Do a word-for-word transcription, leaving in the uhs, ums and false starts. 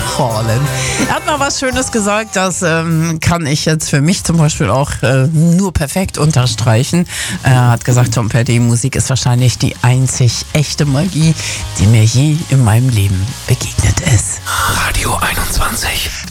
Holland. Er hat mal was Schönes gesagt, das ähm, kann ich jetzt für mich zum Beispiel auch äh, nur perfekt unterstreichen. Er hat gesagt, Tom Petty, Musik ist wahrscheinlich die einzig echte Magie, die mir je in meinem Leben begegnet ist. Radio einundzwanzig.